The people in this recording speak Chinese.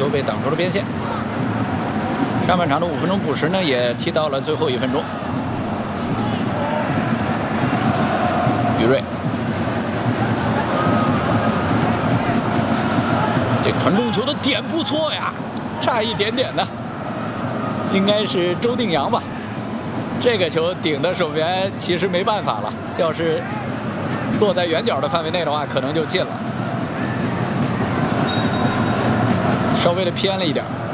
球被挡出了边线。上半场的5分钟补时呢，也踢到了最后1分钟。于瑞，这传中球的点不错呀，差一点点的，应该是周定洋吧。这个球顶的守门员其实没办法了，要是落在远角的范围内的话，可能就进了，稍微的偏了一点。